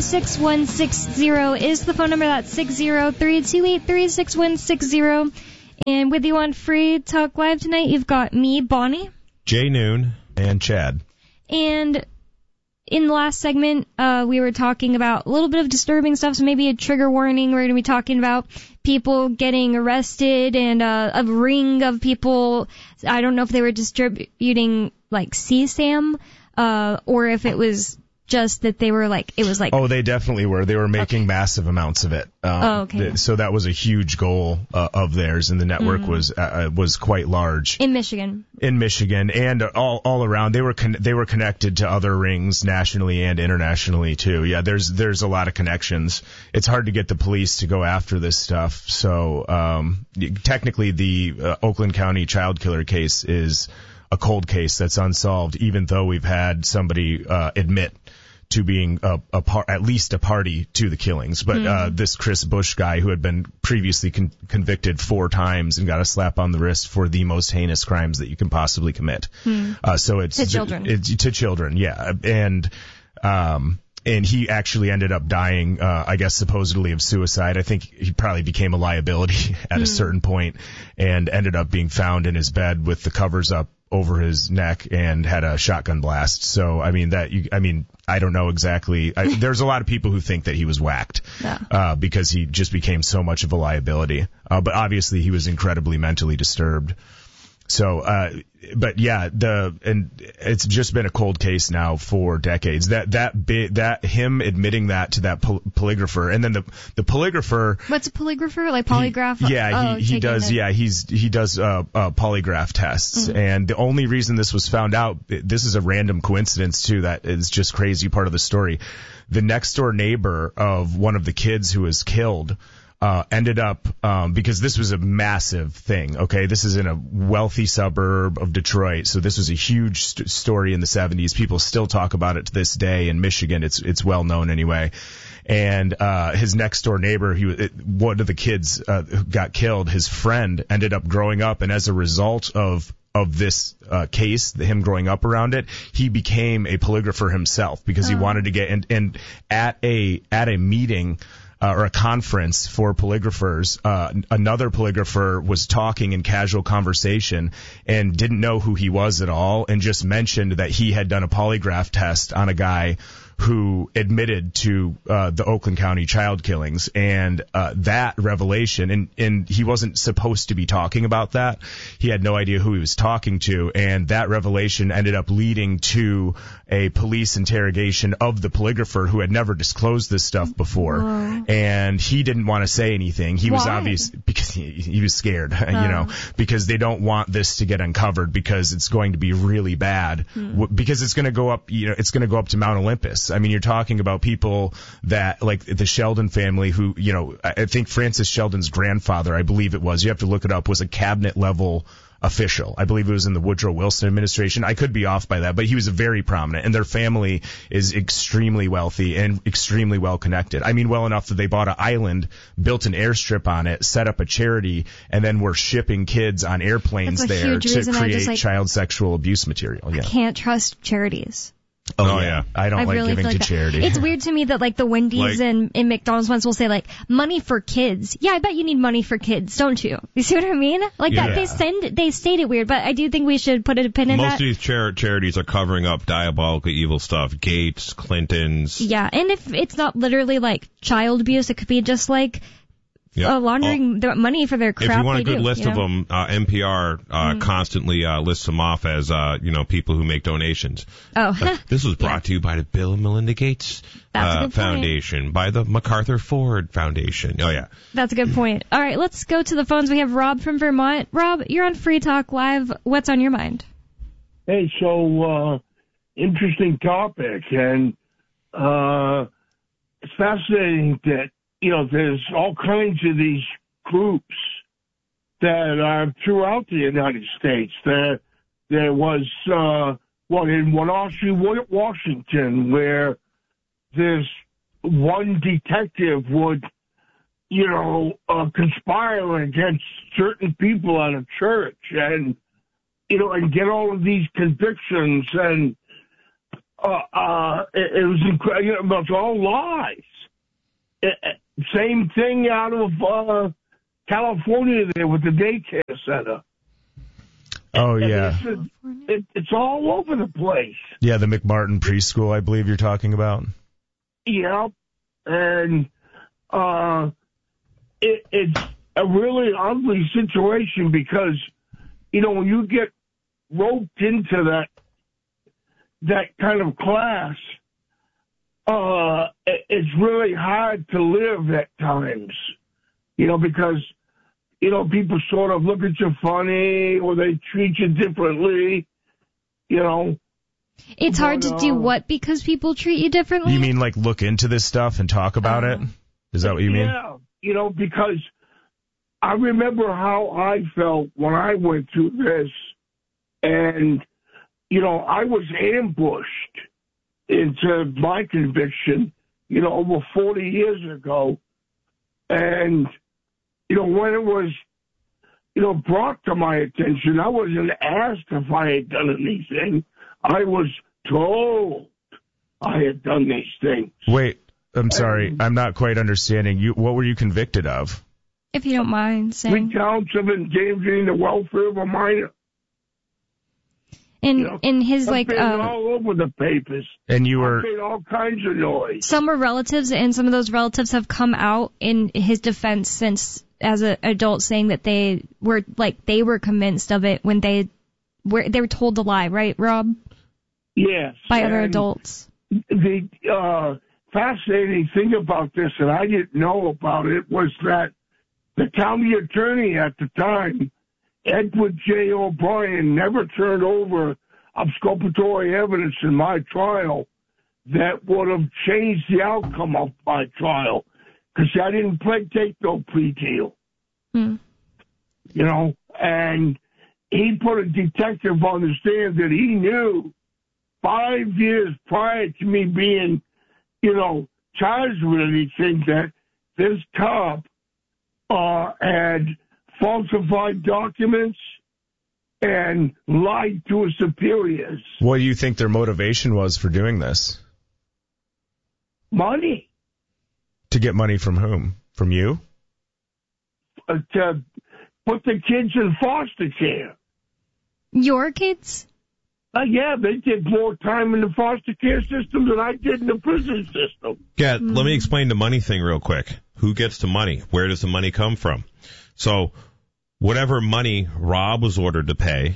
36160 is the phone number. That's 603-283-6160. And with you on Free Talk Live tonight, you've got me, Bonnie, Jay Noon, and Chad. And in the last segment, we were talking about a little bit of disturbing stuff, so maybe a trigger warning. We're going to be talking about people getting arrested and a ring of people. I don't know if they were distributing, like, CSAM, or if it was just that they were like, it was like... Oh, they definitely were. They were making massive amounts of it. Okay. So that was a huge goal of theirs, and the network was quite large. In Michigan. In Michigan, and all around. They were connected to other rings nationally and internationally, too. Yeah, there's a lot of connections. It's hard to get the police to go after this stuff. So technically, the Oakland County child killer case is a cold case that's unsolved, even though we've had somebody admit to being at least a party to the killings. But this Chris Bush guy, who had been previously convicted 4 times and got a slap on the wrist for the most heinous crimes that you can possibly commit. So it's to children. To children, yeah. And he actually ended up dying, I guess supposedly of suicide. I think he probably became a liability at a certain point and ended up being found in his bed with the covers up over his neck and had a shotgun blast. So, I mean, I don't know exactly. There's a lot of people who think that he was whacked because he just became so much of a liability. But obviously he was incredibly mentally disturbed. So, but yeah, and it's just been a cold case now for decades. That him admitting that to that polygrapher, and then the polygrapher. What's a polygrapher? Like polygraph? He does. Yeah, he does polygraph tests, and the only reason this was found out, this is a random coincidence too. That is just crazy part of the story. The next door neighbor of one of the kids who was killed. Ended up, because this was a massive thing, okay? This is in a wealthy suburb of Detroit, so this was a huge story in the 70s. People still talk about it to this day in Michigan. It's well known anyway. And his next door neighbor, one of the kids who got killed, his friend ended up growing up, and as a result of this case, him growing up around it, he became a polygrapher himself because he wanted to get and at a meeting or a conference for polygraphers, another polygrapher was talking in casual conversation and didn't know who he was at all and just mentioned that he had done a polygraph test on a guy who admitted to the Oakland County child killings, and that revelation, and he wasn't supposed to be talking about that. He had no idea who he was talking to, and that revelation ended up leading to a police interrogation of the polygrapher who had never disclosed this stuff before. Whoa. And he didn't want to say anything. He was obvious because he was scared, because they don't want this to get uncovered because it's going to be really bad, because it's going to go up, it's going to go up to Mount Olympus. I mean, you're talking about people that, like the Sheldon family who, I think Francis Sheldon's grandfather, I believe it was, you have to look it up, was a cabinet level official. I believe it was in the Woodrow Wilson administration. I could be off by that, but he was very prominent, and their family is extremely wealthy and extremely well connected. I mean, well enough that they bought an island, built an airstrip on it, set up a charity, and then were shipping kids on airplanes there to create child sexual abuse material. Yeah. I can't trust charities. Oh yeah. I don't like really giving to charity. It's weird to me that like the Wendy's and McDonald's ones will say like money for kids. Yeah, I bet you need money for kids, don't you? You see what I mean? Like that they state it weird, but I do think we should put a pin in that. Most of these charities are covering up diabolical evil stuff. Gates, Clintons. Yeah, and if it's not literally like child abuse, it could be just like laundering their money for their crap. If you want a good list of them, NPR constantly lists them off as people who make donations. This was brought to you by the Bill and Melinda Gates Foundation, by the MacArthur Ford Foundation. Oh yeah, that's a good point. All right, let's go to the phones. We have Rob from Vermont. Rob, you're on Free Talk Live. What's on your mind? Hey, so interesting topic, and it's fascinating that there's all kinds of these groups that are throughout the United States. There was, in Wenatchee, Washington, where this one detective would, conspire against certain people at a church and get all of these convictions. And it was incredible. You know, it's all lies. Same thing out of California there with the daycare center. Oh, yeah. It's all over the place. Yeah, the McMartin preschool, I believe you're talking about. Yeah, and it's a really ugly situation because, you know, when you get roped into that kind of class, it's really hard to live at times, you know, because, you know, people sort of look at you funny or they treat you differently, you know. It's hard to do what because people treat you differently? You mean like look into this stuff and talk about it? Is that what you mean? Yeah, you know, because I remember how I felt when I went through this, and, you know, I was ambushed into my conviction, you know, over 40 years ago. And, you know, when it was, you know, brought to my attention, I wasn't asked if I had done anything. I was told I had done these things. Wait, I'm sorry. I'm not quite understanding. What were you convicted of? If you don't mind saying. 3 counts of endangering the welfare of a minor. And you know, in his I've been all over the papers. And you were made all kinds of noise. Some were relatives, and some of those relatives have come out in his defense since, as an adult, saying that they were convinced of it when they were told to lie, right, Rob? Yes. By other adults. The fascinating thing about this, and I didn't know about it, was that the county attorney at the time, Edward J. O'Brien, never turned over exculpatory evidence in my trial that would have changed the outcome of my trial, because I didn't take no plea deal. You know, and he put a detective on the stand that he knew 5 years prior to me being, you know, charged with anything, that this cop had falsified documents and lied to his superiors. What do you think their motivation was for doing this? Money. To get money from whom? From you? To put the kids in foster care. Your kids? Yeah, they did more time in the foster care system than I did in the prison system. Yeah, let me explain the money thing real quick. Who gets the money? Where does the money come from? So, whatever money Rob was ordered to pay,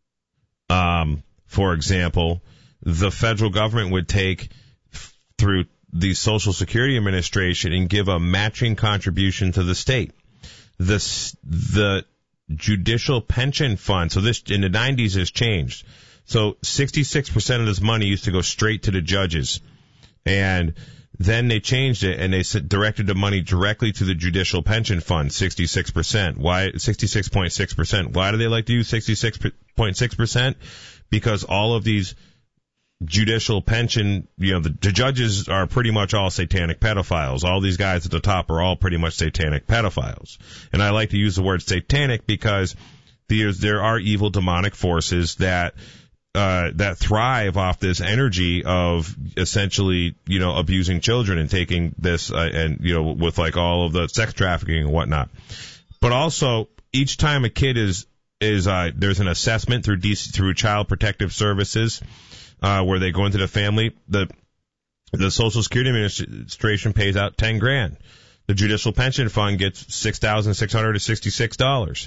for example, the federal government would take through the Social Security Administration and give a matching contribution to the state. The judicial pension fund, so this in the 90s has changed. So 66% of this money used to go straight to the judges. And then they changed it and they directed the money directly to the judicial pension fund, 66%. Why 66.6%? Why do they like to use 66.6%? Because all of these judicial pension, you know, the judges are pretty much all satanic pedophiles. All these guys at the top are all pretty much satanic pedophiles. And I like to use the word satanic because there are evil demonic forces that thrive off this energy of essentially, you know, abusing children and taking this, and, you know, with like all of the sex trafficking and whatnot. But also, each time a kid is there's an assessment through Child Protective Services, where they go into the family, the Social Security Administration pays out $10,000. The Judicial Pension Fund gets $6,666.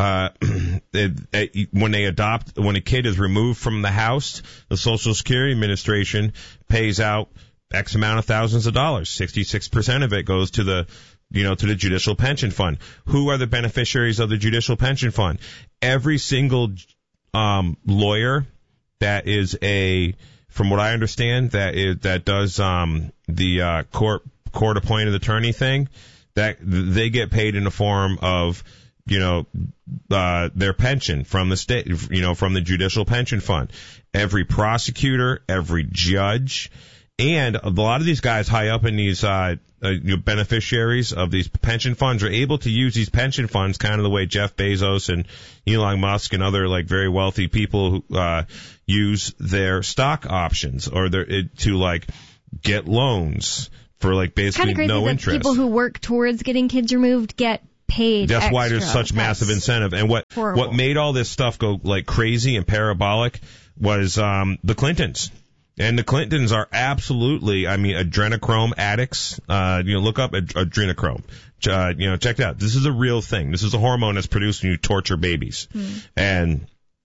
When a kid is removed from the house, the Social Security Administration pays out X amount of thousands of dollars. 66% of it goes to the Judicial Pension Fund. Who are the beneficiaries of the Judicial Pension Fund? Every single lawyer that is from what I understand, that does the court appointed attorney thing, that they get paid in the form of, you know, their pension from the state, you know, from the Judicial Pension Fund. Every prosecutor, every judge, And a lot of these guys high up in these beneficiaries of these pension funds are able to use these pension funds kind of the way Jeff Bezos and Elon Musk and other like very wealthy people who use their stock options or to like get loans for like basically no interest. People who work towards getting kids removed get paid. That's extra. why there's such massive incentive. And what made all this stuff go like crazy and parabolic was the Clintons. And the Clintons are absolutely, adrenochrome addicts. Look up adrenochrome. Check it out. This is a real thing. This is a hormone that's produced when you torture babies. And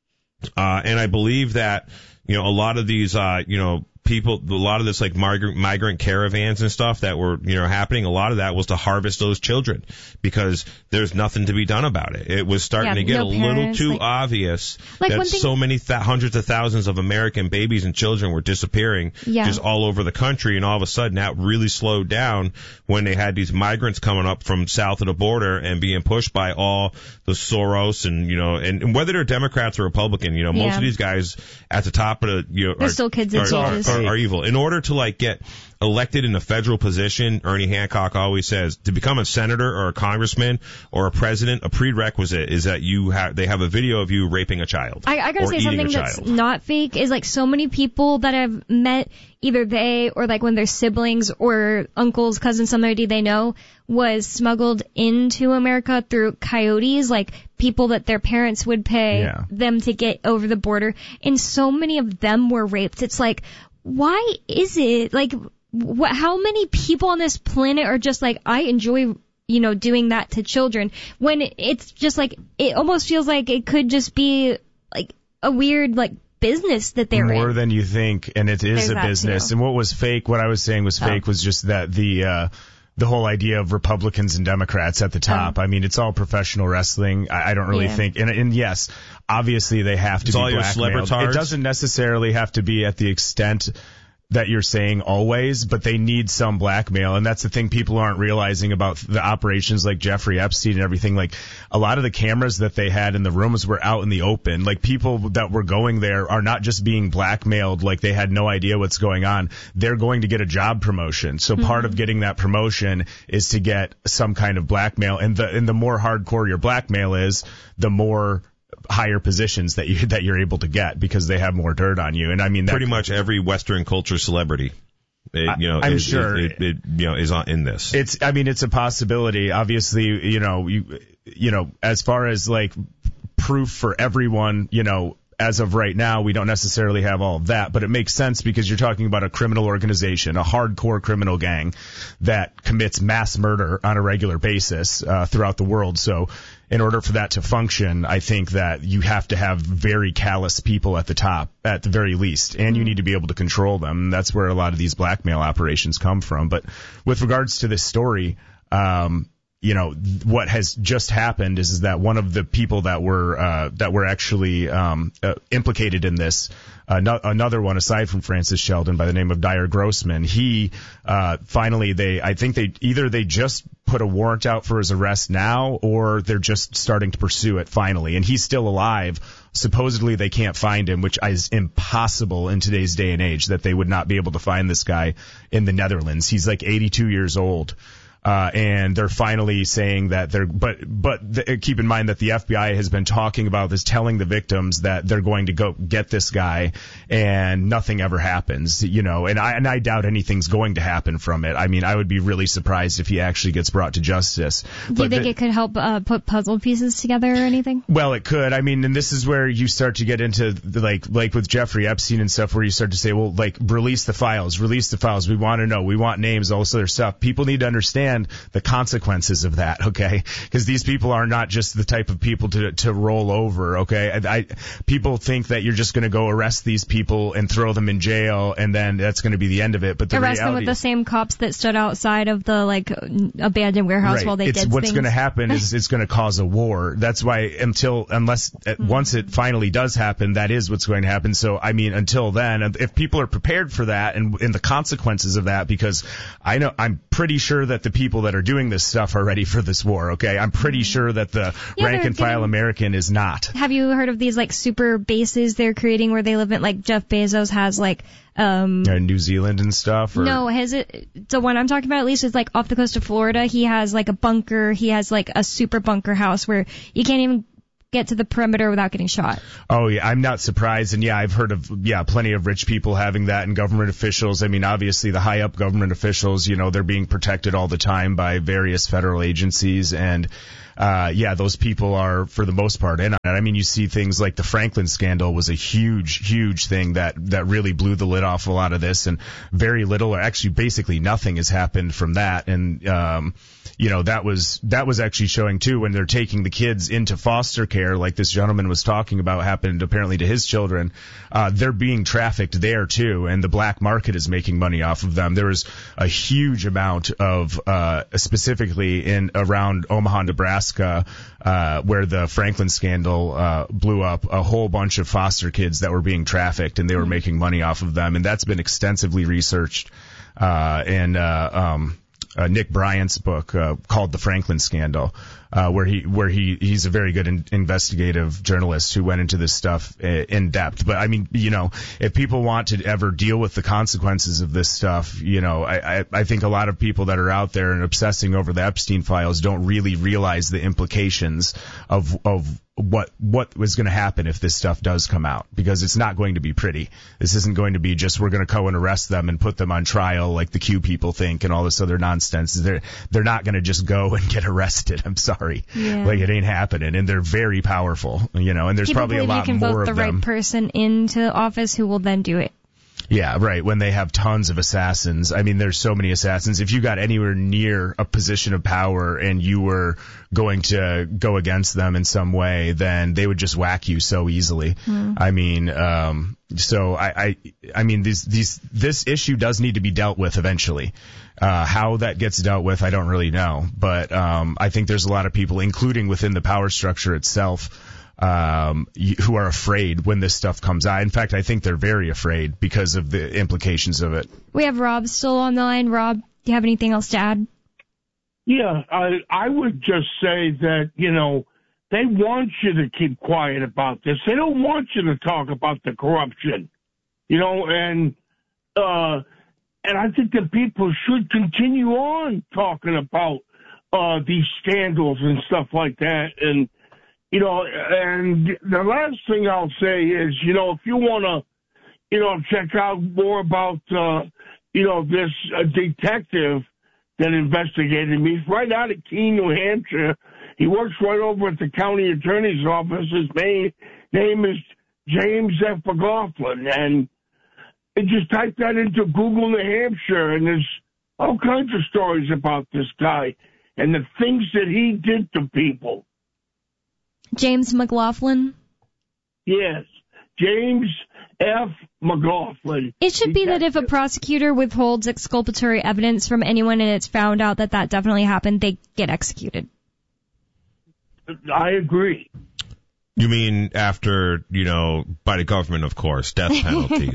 I believe that, a lot of these, people, a lot of this like migrant caravans and stuff that were, happening, a lot of that was to harvest those children because there's nothing to be done about it. It was starting to get a little too obvious that so many hundreds of thousands of American babies and children were disappearing just all over the country. And all of a sudden that really slowed down when they had these migrants coming up from south of the border and being pushed by all the Soros and whether they're Democrats or Republican, most of these guys at the top of the, they're still kids are evil. In order to like get elected in a federal position, Ernie Hancock always says to become a senator or a congressman or a president, a prerequisite is that they have a video of you raping a child. I gotta say something that's not fake is like so many people that I've met, either they or like when their siblings or uncles, cousins, somebody they know was smuggled into America through coyotes, like people that their parents would pay them to get over the border. And so many of them were raped. It's like, why is it like, how many people on this planet are just like, I enjoy, doing that to children, when it's just like, it almost feels like it could just be like a weird, like, business that they're more in. than you think, and it is a business. And what was fake, what I was saying was fake, was just that the whole idea of Republicans and Democrats at the top. It's all professional wrestling. I don't really think, and yes, obviously they have to be blackmailed. It doesn't necessarily have to be at the extent that you're saying always, but they need some blackmail. And that's the thing people aren't realizing about the operations like Jeffrey Epstein and everything. Like a lot of the cameras that they had in the rooms were out in the open. Like people that were going there are not just being blackmailed like they had no idea what's going on. They're going to get a job promotion. So part of getting that promotion is to get some kind of blackmail. And the more hardcore your blackmail is, the more higher positions that you're able to get because they have more dirt on you. And pretty much every Western culture celebrity, I'm sure is in this. It's a possibility. Obviously, as far as like proof for everyone, as of right now, we don't necessarily have all of that, but it makes sense because you're talking about a criminal organization, a hardcore criminal gang that commits mass murder on a regular basis throughout the world. So in order for that to function, I think that you have to have very callous people at the top, at the very least, and you need to be able to control them. That's where a lot of these blackmail operations come from. But with regards to this story, what has just happened is that one of the people that were actually implicated in this, another one aside from Francis Sheldon by the name of Dyer Grossman, he finally they just put a warrant out for his arrest now, or they're just starting to pursue it finally, and he's still alive. Supposedly they can't find him, which is impossible in today's day and age, that they would not be able to find this guy in the Netherlands. He's like 82 years old. And they're finally saying that keep in mind that the FBI has been talking about this, telling the victims that they're going to go get this guy, and nothing ever happens, and I doubt anything's going to happen from it. I would be really surprised if he actually gets brought to justice. Do you think it could help put puzzle pieces together or anything? Well, it could. And this is where you start to get into like with Jeffrey Epstein and stuff, where you start to say, well, like release the files. We want to know. We want names, all this other stuff. People need to understand the consequences of that, okay? Because these people are not just the type of people to roll over, okay? People think that you're just going to go arrest these people and throw them in jail, and then that's going to be the end of it. But the arrest them with the same cops that stood outside of the abandoned warehouse while they did things. What's going to happen is it's going to cause a war. That's why once it finally does happen, that is what's going to happen. So until then, if people are prepared for that and the consequences of that, because I'm pretty sure that the people people that are doing this stuff are ready for this war, okay? I'm pretty sure that the rank and file American is not. Have you heard of these, like, super bases they're creating where they live in, like, Jeff Bezos has, like, New Zealand and stuff? Or? No, the one I'm talking about at least is, like, off the coast of Florida. He has, like, a bunker. He has, like, a super bunker house where you can't even get to the perimeter without getting shot. Oh, yeah, I'm not surprised. And, yeah, I've heard of, plenty of rich people having that, and government officials. I mean, obviously, the high-up government officials, they're being protected all the time by various federal agencies. And, those people are, for the most part, in on it. I mean, you see things like the Franklin scandal was a huge, huge thing that really blew the lid off a lot of this. And very little, or actually basically nothing has happened from that. And, that was actually showing, too, when they're taking the kids into foster care, like this gentleman was talking about happened apparently to his children. They're being trafficked there, too, and the black market is making money off of them. There was a huge amount of, specifically around Omaha, Nebraska, where the Franklin scandal blew up, a whole bunch of foster kids that were being trafficked, and they were making money off of them. And that's been extensively researched. Nick Bryant's book called The Franklin Scandal, where he's a very good investigative journalist who went into this stuff in depth. But I mean, if people want to ever deal with the consequences of this stuff, I think a lot of people that are out there and obsessing over the Epstein files don't really realize the implications of what was going to happen if this stuff does come out, because it's not going to be pretty. This isn't going to be just we're going to go and arrest them and put them on trial like the Q people think and all this other nonsense. They're not going to just go and get arrested. I'm sorry. Yeah. Like, it ain't happening. And they're very powerful, and there's probably a lot more of them. You can vote the right person into office who will then do it. Yeah, right. When they have tons of assassins. I mean, there's so many assassins. If you got anywhere near a position of power and you were going to go against them in some way, then they would just whack you so easily. I mean, so I mean, this issue does need to be dealt with eventually. How that gets dealt with, I don't really know. But I think there's a lot of people, including within the power structure itself, who are afraid when this stuff comes out. In fact, I think they're very afraid because of the implications of it. We have Rob still on the line. Rob, do you have anything else to add? Yeah, I would just say that, they want you to keep quiet about this. They don't want you to talk about the corruption, and I think that people should continue on talking about these scandals and stuff like that. And and the last thing I'll say is, if you want to, check out more about, this detective that investigated me, he's right out of Keene, New Hampshire. He works right over at the county attorney's office. His name is James F. McLaughlin. And just type that into Google, New Hampshire, and there's all kinds of stories about this guy and the things that he did to people. James McLaughlin? Yes, James F. McLaughlin. It should be that if a prosecutor withholds exculpatory evidence from anyone and it's found out that definitely happened, they get executed. I agree. You mean after, by the government, of course, death penalty,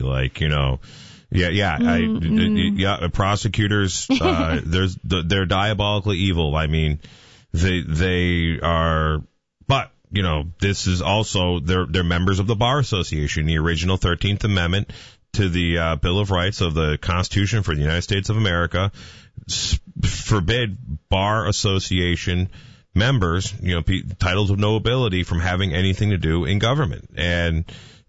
prosecutors, they're diabolically evil. I mean, they are, but, this is also, they're members of the Bar Association, the original 13th Amendment to the Bill of Rights of the Constitution for the United States of America forbid Bar Association members, titles of nobility from having anything to do in government. And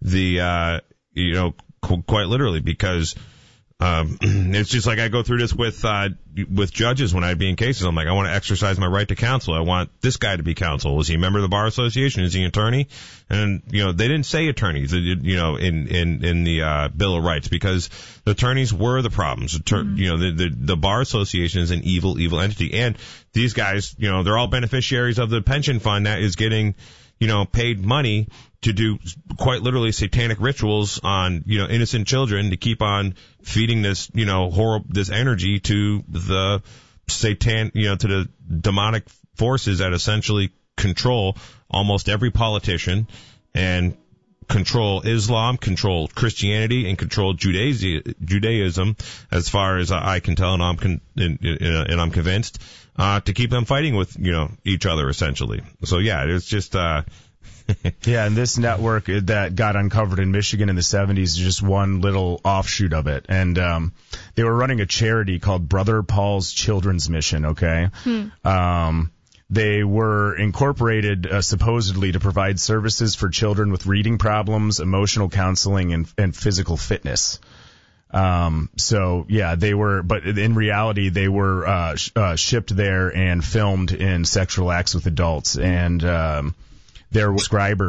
quite literally, because it's just like I go through this with judges when I'd be in cases. I'm like, I want to exercise my right to counsel. I want this guy to be counsel. Is he a member of the Bar Association? Is he an attorney? And they didn't say attorneys, in the Bill of Rights, because the attorneys were the problems. The Bar Association is an evil entity, and these guys, they're all beneficiaries of the pension fund that is getting, paid money to do quite literally satanic rituals on, innocent children to keep on feeding this, this energy to the to the demonic forces that essentially control almost every politician and control Islam, control Christianity, and control Judaism, as far as I can tell, and I'm convinced, to keep them fighting with, each other, essentially. So yeah, it's just, Yeah, and this network that got uncovered in Michigan in the 70s is just one little offshoot of it. And they were running a charity called Brother Paul's Children's Mission, okay? They were incorporated supposedly to provide services for children with reading problems, emotional counseling, and physical fitness. So yeah, they were, but in reality, they were shipped there and filmed in sexual acts with adults. And their subscribers